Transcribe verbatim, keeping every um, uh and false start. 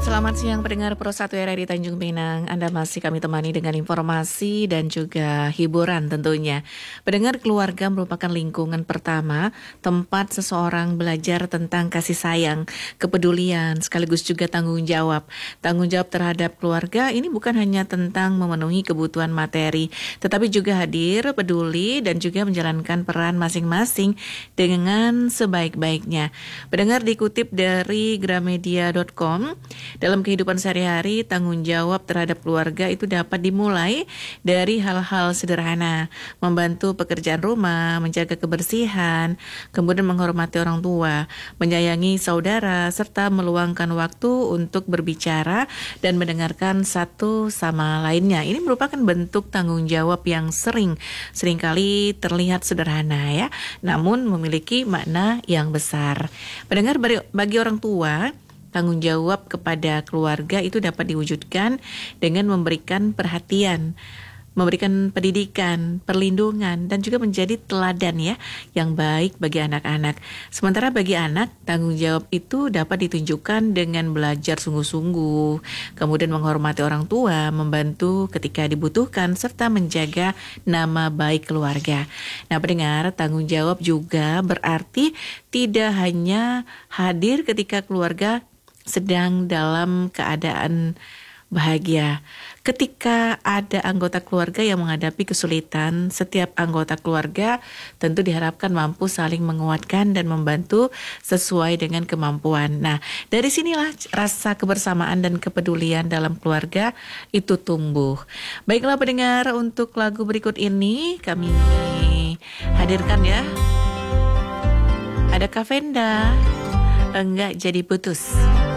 Selamat siang pendengar Pro satu R R I Tanjung Pinang. Anda masih kami temani dengan informasi dan juga hiburan tentunya. Pendengar, keluarga merupakan lingkungan pertama tempat seseorang belajar tentang kasih sayang, kepedulian, sekaligus juga tanggung jawab. Tanggung jawab terhadap keluarga ini bukan hanya tentang memenuhi kebutuhan materi, tetapi juga hadir, peduli, dan juga menjalankan peran masing-masing dengan sebaik-baiknya. Pendengar, dikutip dari gramedia dot com, dalam kehidupan sehari-hari, tanggung jawab terhadap keluarga itu dapat dimulai dari hal-hal sederhana, membantu pekerjaan rumah, menjaga kebersihan, kemudian menghormati orang tua, menyayangi saudara, serta meluangkan waktu untuk berbicara dan mendengarkan satu sama lainnya. Ini merupakan bentuk tanggung jawab yang sering, seringkali terlihat sederhana ya, namun memiliki makna yang besar. Pendengar, bagi orang tua, tanggung jawab kepada keluarga itu dapat diwujudkan dengan memberikan perhatian, memberikan pendidikan, perlindungan, dan juga menjadi teladan ya yang baik bagi anak-anak. Sementara bagi anak, tanggung jawab itu dapat ditunjukkan dengan belajar sungguh-sungguh, kemudian menghormati orang tua, membantu ketika dibutuhkan, serta menjaga nama baik keluarga. Nah, pendengar, tanggung jawab juga berarti tidak hanya hadir ketika keluarga sedang dalam keadaan bahagia. Ketika ada anggota keluarga yang menghadapi kesulitan, setiap anggota keluarga tentu diharapkan mampu saling menguatkan dan membantu sesuai dengan kemampuan. Nah, dari sinilah rasa kebersamaan dan kepedulian dalam keluarga itu tumbuh. Baiklah pendengar, untuk lagu berikut ini kami hadirkan ya. Ada Kavenda, Enggak Jadi Putus.